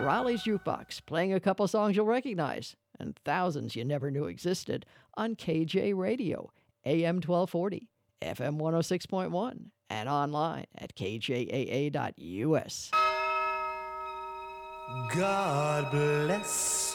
Raleigh's Jukebox, playing a couple songs you'll recognize and thousands you never knew existed on KJ Radio, AM 1240, FM 106.1, and online at kjaa.us. God bless